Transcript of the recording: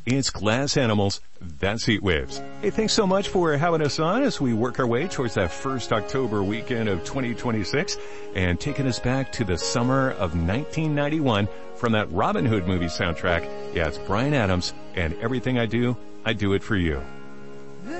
It's Glass Animals, that's Heat Waves. Hey, thanks so much for having us on as we work our way towards that first October weekend of 2026 and taking us back to the summer of 1991 from that Robin Hood movie soundtrack. Yeah, it's Bryan Adams and Everything I Do it for You.